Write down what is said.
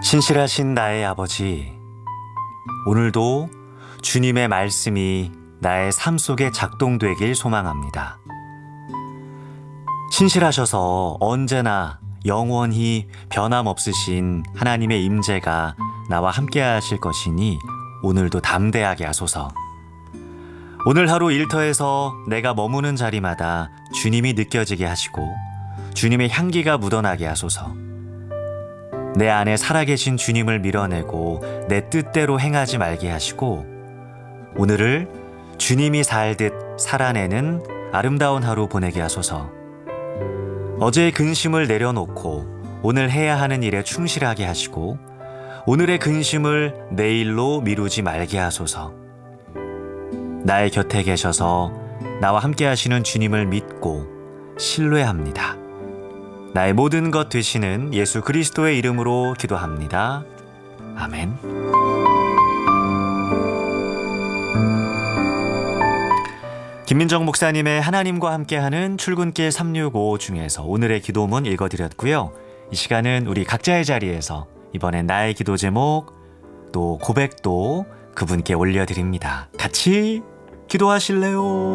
신실하신 나의 아버지, 오늘도 주님의 말씀이 나의 삶 속에 작동되길 소망합니다. 신실하셔서 언제나 영원히 변함없으신 하나님의 임재가 나와 함께 하실 것이니 오늘도 담대하게 하소서. 오늘 하루 일터에서 내가 머무는 자리마다 주님이 느껴지게 하시고 주님의 향기가 묻어나게 하소서. 내 안에 살아계신 주님을 밀어내고 내 뜻대로 행하지 말게 하시고 오늘을 주님이 살듯 살아내는 아름다운 하루 보내게 하소서. 어제의 근심을 내려놓고 오늘 해야 하는 일에 충실하게 하시고 오늘의 근심을 내일로 미루지 말게 하소서. 나의 곁에 계셔서 나와 함께 하시는 주님을 믿고 신뢰합니다. 나의 모든 것 되시는 예수 그리스도의 이름으로 기도합니다. 아멘. 김민정 목사님의 하나님과 함께하는 출근길 365 중에서 오늘의 기도문 읽어드렸고요. 이 시간은 우리 각자의 자리에서 이번엔 나의 기도 제목 또 고백도 그분께 올려드립니다. 같이 기도하실래요?